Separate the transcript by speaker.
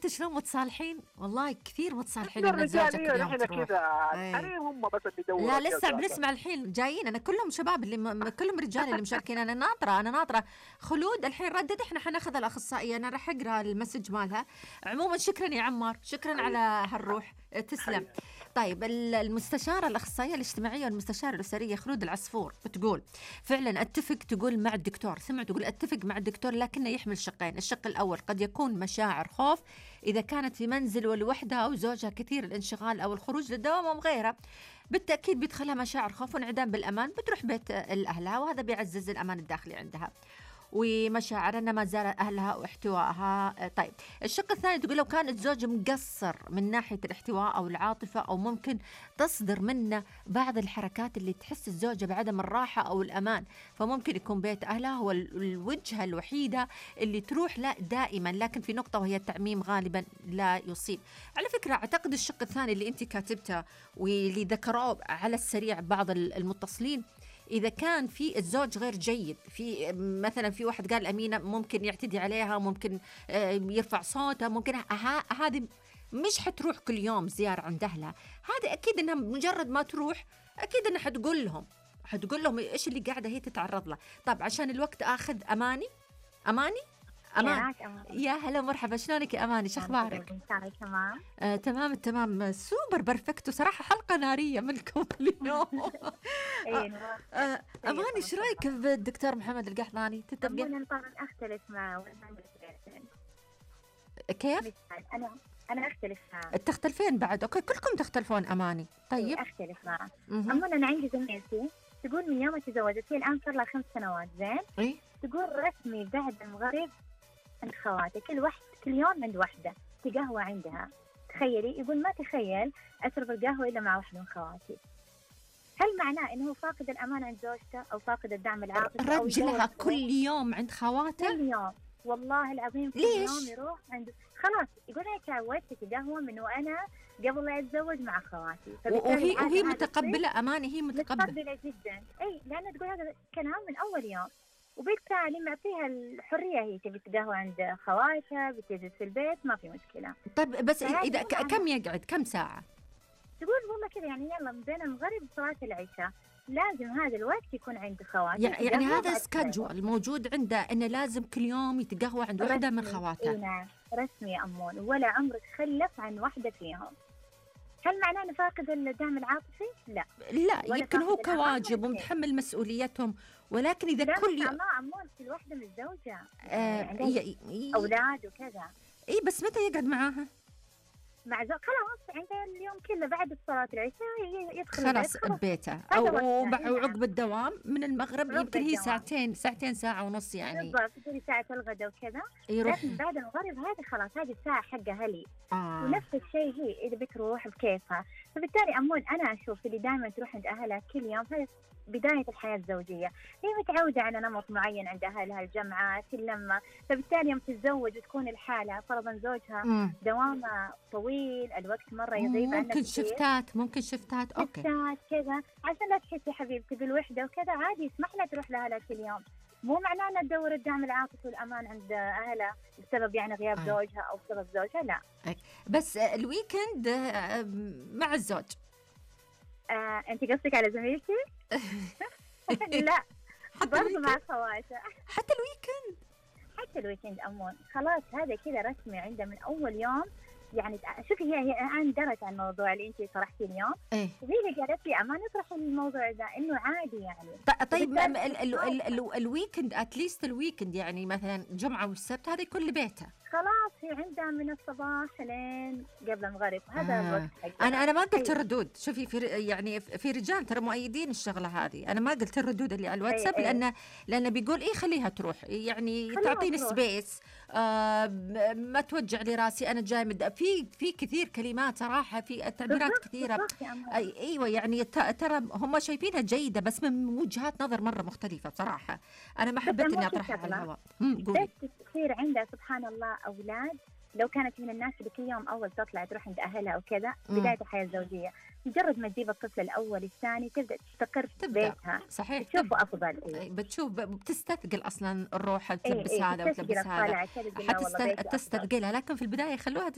Speaker 1: شلون متصالحين؟ والله كثير متصالحين
Speaker 2: احنا
Speaker 1: ان زوجك
Speaker 2: الرجاليه
Speaker 1: اليوم
Speaker 2: نحن
Speaker 1: تروح.
Speaker 2: كذا،
Speaker 1: اي
Speaker 2: الحريم هم بس اللي يدوروا
Speaker 1: لا لسه
Speaker 2: الجلسات.
Speaker 1: بنسمع الحين جايين، انا كلهم شباب اللي كلهم رجال اللي مشاركين. انا ناطره خلود الحين ردت. احنا حناخذ الاخصائيه، انا راح اقرا المسج مالها. عموما شكرا يا عمار، شكرا على هالروح، تسلم. طيب المستشارة الأخصائية الاجتماعية والمستشارة الأسرية خلود العصفور بتقول فعلا أتفق، تقول مع الدكتور، سمع تقول أتفق مع الدكتور لكنه يحمل شقين. الشق الأول قد يكون مشاعر خوف إذا كانت في منزل ولوحدها أو زوجها كثير الانشغال أو الخروج للدوام أو غيرها، بالتأكيد بيدخلها مشاعر خوف وانعدام بالأمان، بتروح بيت أهلها وهذا بيعزز الأمان الداخلي عندها ومشاعر أن ما زال أهلها واحتوائها. طيب الشق الثاني تقول لو كان الزوج مقصر من ناحية الاحتواء أو العاطفة أو ممكن تصدر منه بعض الحركات اللي تحس الزوجة بعدم الراحة أو الأمان، فممكن يكون بيت أهلها هو الوجهة الوحيدة اللي تروح لا دائما، لكن في نقطة وهي التعميم غالبا لا يصيب. على فكرة أعتقد الشق الثاني اللي أنت كاتبته واللي ذكروه على السريع بعض المتصلين، إذا كان في الزوج غير جيد، في مثلا في واحد قال أمينة ممكن يعتدي عليها، ممكن يرفع صوته، ممكن هذه مش حتروح كل يوم زيارة عند أهلها، هذه أكيد إنها مجرد ما تروح أكيد إنها حتقول لهم إيش اللي قاعدة هي تتعرض له. طب عشان الوقت آخذ أمان. يا هلا مرحبا، شلونك يا أماني؟ شو أخبارك؟ تمام تمام سوبر بيرفكت، وصراحة حلقة نارية منكم اليوم. أماني ايش رايك بالدكتور محمد القحطاني؟ تتفقين؟
Speaker 3: أنا طبعا أختلف معه.
Speaker 1: كيف؟
Speaker 3: أنا أختلف معه.
Speaker 1: تختلفين بعد؟ أوكي كلكم تختلفون أماني. طيب
Speaker 3: أختلف معه. أما أنا عندي زميلتي تقول من يوم تزوجت هي الآن صار لها 5 سنوات زين.
Speaker 1: إيه؟
Speaker 3: تقول رسمي بعد المغرب عند خواتي، كل يوم عند واحدة تقهوى عندها. تخيلي، يقول ما تخيل أشرب القهوة إلا مع واحدة من خواتي. هل معناه إنه فاقد الأمان عند زوجته أو فاقد الدعم العاطفي؟
Speaker 1: رجلها كل يوم عند خواته؟
Speaker 3: كل يوم والله العظيم كل يوم يروح عند. خلاص يقول أنا تعودت تقهوى من وأنا قبل لا أتزوج مع خواتي.
Speaker 1: وهي متقبلة أماني، هي
Speaker 3: متقبلة جدا. أي لأن تقول هذا كلام من أول يوم، وبالتالي معطيها الحرية، هي تبي تقهوى عند خواتها، بتجلس في البيت ما في مشكلة.
Speaker 1: طيب بس إذا كم يقعد كم ساعة؟
Speaker 3: تقول والله كذا يعني يلا من بين المغرب وصلاة العشاء لازم هذا الوقت يكون عند خواتي.
Speaker 1: يعني هذا سكجول موجود عنده إنه لازم كل يوم يتقهوى عند واحدة من خواتها.
Speaker 3: نعم رسمي يا أمون، ولا عمرك خلف عن واحدة فيهم. هل معناه أنه فاقد الدعم العاطفي؟ لا
Speaker 1: يمكن هو كواجب ومتحمل مسؤوليتهم، ولكن إذا كل يوم
Speaker 3: أمون كل واحدة متزوجة أولاد وكذا.
Speaker 1: إيه بس متى يقعد معاها؟
Speaker 3: مع خلاص عنده اليوم كله بعد صلاة العشاء يدخل
Speaker 1: خلاص ببيته أو عقب الدوام من المغرب، يمكن هي ساعتين ساعة ونص يعني
Speaker 3: بالضبط، ساعة الغداء وكذا يروح. لكن بعد المغرب هذه خلاص هذه الساعة حقها لي. ونفس الشيء هي إذا بتروح بكيفها. فبالتالي أمون أنا أشوف اللي دائما تروح عند أهلها كل يوم هذه بداية الحياة الزوجية، هي متعودة على نمط معين عند أهلها، الجمعات اللمة. فبالتالي يوم تتزوج وتكون الحالة فرضا زوجها دوامه طويل، الوقت مرة يغيب عنها،
Speaker 1: ممكن شفتات أوكي
Speaker 3: كذا، عشان لا تحسي حبيبتي بالوحدة وكذا، عادي يسمح لها تروح لأهلها كل يوم. مو معناه أنها تدور الدعم العاطفي والأمان عند أهلها بسبب يعني غياب زوجها أو بسبب زوجها، لا.
Speaker 1: بس الويكند مع الزوج.
Speaker 3: أنت قصدك على زميلتي؟ لا برضو مع خواتها.
Speaker 1: حتى
Speaker 3: الويكند أمون خلاص هذا كذا رسمي عنده من أول يوم. يعني شوفي هي الآن درت عن الموضوع اللي أنت طرحتي اليوم. وهي قالت لي أمان نطرح الموضوع ده إنه عادي يعني.
Speaker 1: طيب الويكند أتليست الويكند يعني مثلا جمعة والسبت هذا كل بيته.
Speaker 3: خلاص هي عندها من الصباح لين قبل المغرب، هذا الوقت حقها.
Speaker 1: أنا ما قلت الردود. شوفي في رجال ترى مؤيدين الشغلة هذه. أنا ما قلت الردود اللي على الواتساب لأن بيقول خليها تروح، يعني تعطيني سبيس، ما توجع لي راسي أنا جاي في كثير كلمات صراحة، في تعبيرات كثيرة. أيوة يعني ترى هم شايفينها جيدة بس من وجهات نظر مرة مختلفة بصراحة. أنا ما حبيت إني أطرحها على الهواء.
Speaker 3: بس تصير عندها سبحان الله أولاد، لو كانت من الناس اللي كل يوم أول تطلع تروح عند أهلها أو كذا بداية الحياة الزوجية، مجرد ما تجيب الطفل الأول الثاني تبدأ تستقر في بيتها.
Speaker 1: صحيح
Speaker 3: تشوفه أفضل.
Speaker 1: بتشوف بتستثقل أصلا الروح، تلبس هذا وتلبس هذا، تستثقلها. لكن في البداية خلوها